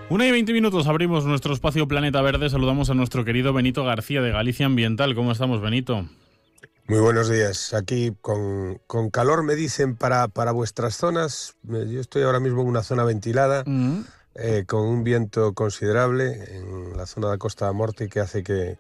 1:20 abrimos nuestro espacio Planeta Verde. Saludamos a nuestro querido Benito García de Galicia Ambiental. ¿Cómo estamos, Benito? Muy buenos días. Aquí con calor me dicen para vuestras zonas. Yo estoy ahora mismo en una zona ventilada, con un viento considerable en la zona de Costa da Morte que hace que